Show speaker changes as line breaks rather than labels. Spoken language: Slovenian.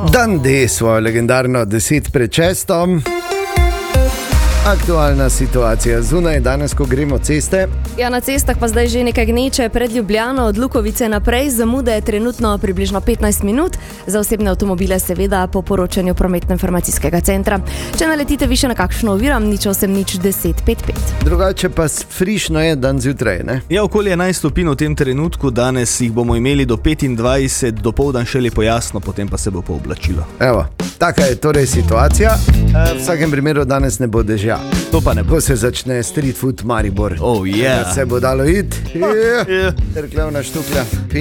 Dan D svojo legendarno 10 pred 6. Aktualna situacija zunaj, danes, ko gremo ceste.
Ja, na cestah pa zdaj že nekaj gneče. Pred Ljubljano od Lukovice naprej zamude je trenutno približno 15 minut. Za osebne avtomobile seveda po poročanju prometno-informacijskega centra. Če naletite više na kakšno oviro, 081055.
Drugače pa frišno je dan zjutraj, ne?
Ja, okoli 11 stopinj v tem trenutku, danes jih bomo imeli do 25, dopoldan še lepo jasno, potem pa se bo pooblačilo.
Evo, taka je torej situacija. V vsakem primeru danes ne bo dežja.
To pa ne bo.
Ko se začne street food Maribor.
Oh, yeah.
Se bo dalo iti. Trklevna štuklja.